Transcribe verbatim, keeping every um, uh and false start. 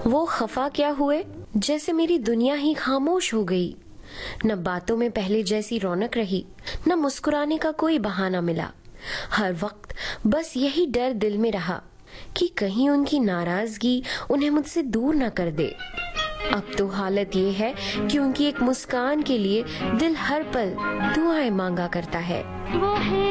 वो खफा क्या हुए, जैसे मेरी दुनिया ही खामोश हो गई। न बातों में पहले जैसी रौनक रही, न मुस्कुराने का कोई बहाना मिला। हर वक्त बस यही डर दिल में रहा कि कहीं उनकी नाराजगी उन्हें मुझसे दूर न कर दे। अब तो हालत ये है कि उनकी एक मुस्कान के लिए दिल हर पल दुआएं मांगा करता है।